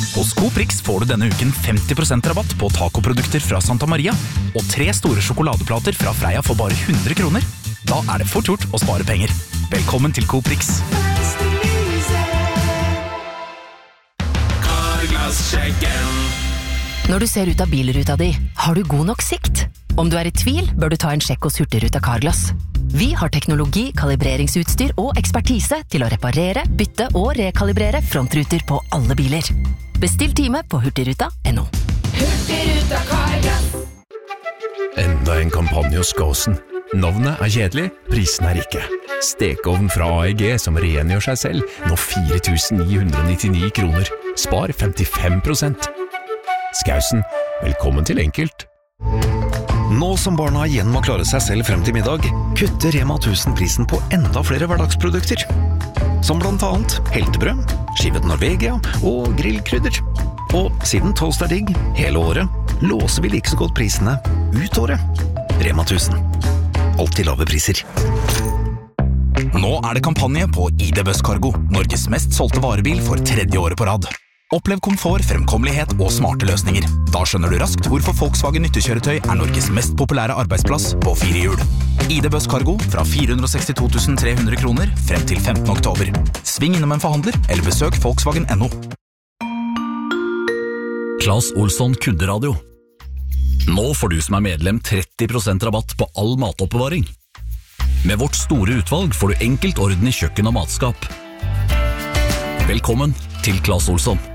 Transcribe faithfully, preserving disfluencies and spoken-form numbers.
Hos Coop Rix får du denne uken femti prosent rabatt på tacoprodukter fra Santa Maria og tre store sjokoladeplater fra Freia for bare hundre kroner. Da er det fort gjort å spare penger. Velkommen til Coop Rix. Når du ser ut av bilruta di, har du god nok sikt? Om du er i tvil, bør du ta en sjekk hos Hurtigruten Carglass. Vi har teknologi, kalibreringsutstyr og ekspertise til å reparere, bytte og rekalibrere frontruter på alle biler. Bestill time på hurtigruta punktum no. Hurtigruten Carglass. Enda en kampanje hos Gåsen. Navnet er kjedelig, prisen er ikke. Stekeovn fra A E G som rengjør seg selv, nå fire tusen ni hundre nittini kroner. Spar femtifem prosent. Skausen, velkommen til enkelt. Nå som barna igjen må klare seg selv frem til middag, kutter Rema tusen prisen på enda flere hverdagsprodukter. Som blant annet heltebrød, skivet Norvegia og grillkrydder. Og siden toast er digg hele året, låser vi like så godt prisene ut året. Rema tusen. Alltid lave priser. Nå er det kampanje på I D Buss Cargo, Norges mest solgte varebil for tredje året på rad. Opplev komfort, fremkommelighet og smarte løsninger. Da skjønner du raskt hvorfor Volkswagen nyttekjøretøy er Norges mest populære arbeidsplass på fire hjul. I D Buss Cargo fra fire hundre sekstito tusen tre hundre kroner frem til femtende oktober. Sving innom en forhandler eller besøk Volkswagen punktum no. Claes Olsson Kunderadio. Nå får du som er medlem tretti prosent rabatt på all matoppbevaring. Med vårt store utvalg får du enkelt orden i kjøkken og matskap. Velkommen til Claes Olsson.